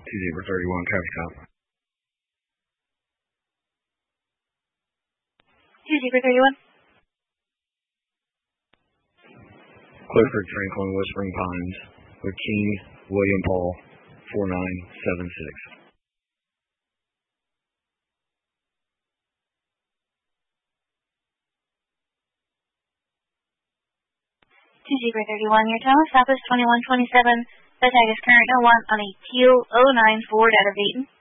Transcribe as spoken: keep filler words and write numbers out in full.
two zero thirty-one, copy cop. two zero thirty-one. Clifford Franklin, Whispering Pines, with King William Paul, four nine seven six. two zero thirty-one, your town stop is twenty-one twenty-seven. The tag is current oh one on a teal oh nine Ford out of Dayton.